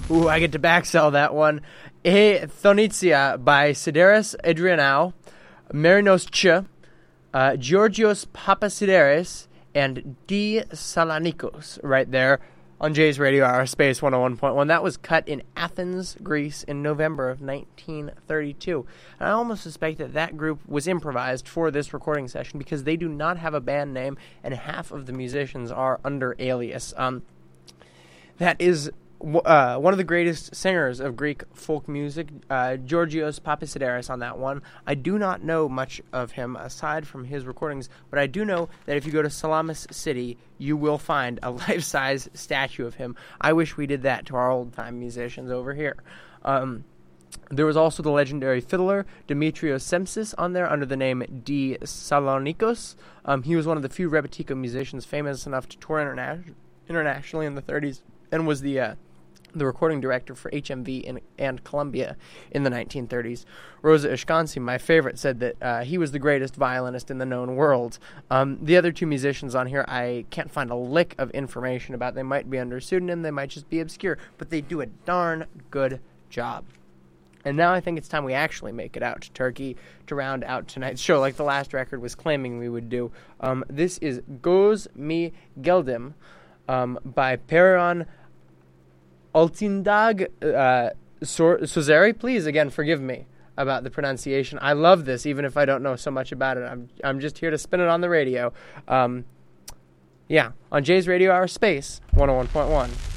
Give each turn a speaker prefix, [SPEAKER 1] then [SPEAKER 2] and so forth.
[SPEAKER 1] Ooh, I get to backsell that one. E Thonizia by Sideris Adrianou, Marinos Ch, Georgios Papasideris, and D. Salanikos right there on Jay's Radio Hour Space 101.1. That was cut in Athens, Greece in November of 1932. And I almost suspect that group was improvised for this recording session because they do not have a band name and half of the musicians are under alias. That is one of the greatest singers of Greek folk music, Georgios Papasideris on that one. I do not know much of him aside from his recordings, but I do know that if you go to Salamis City, you will find a life-size statue of him. I wish we did that to our old-time musicians over here. There was also the legendary fiddler Dimitrios Semsis on there under the name D. Salonikos. He was one of the few Rebetiko musicians famous enough to tour internationally in the 30s and was the recording director for HMV and Columbia in the 1930s. Rosa Ishkansi, my favorite, said that he was the greatest violinist in the known world. The other two musicians on here, I can't find a lick of information about. They might be under pseudonym, they might just be obscure, but they do a darn good job. And now I think it's time we actually make it out to Turkey to round out tonight's show, like the last record was claiming we would do. This is Goz Mi Geldim by Perihan Altindag Sozeri. Please, again, forgive me about the pronunciation. I love this, even if I don't know so much about it. I'm just here to spin it on the radio. On Jay's Radio Hour Space 101.1.